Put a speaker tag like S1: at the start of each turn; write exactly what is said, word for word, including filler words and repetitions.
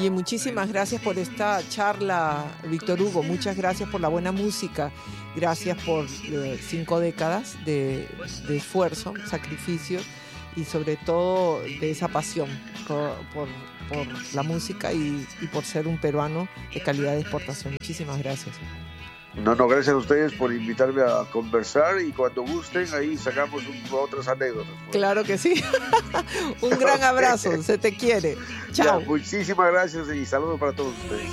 S1: Oye, muchísimas gracias por esta charla, Víctor Hugo. Muchas gracias por la buena música. Gracias por eh, cinco décadas de, de esfuerzo, sacrificio y sobre todo de esa pasión por, por, por la música y, y por ser un peruano de calidad de exportación. Muchísimas gracias.
S2: No, no, gracias a ustedes por invitarme a conversar y cuando gusten ahí sacamos un, otras anécdotas. Pues.
S1: Claro que sí. Un gran abrazo, se te quiere. Chao.
S2: Ya, muchísimas gracias y saludos para todos ustedes.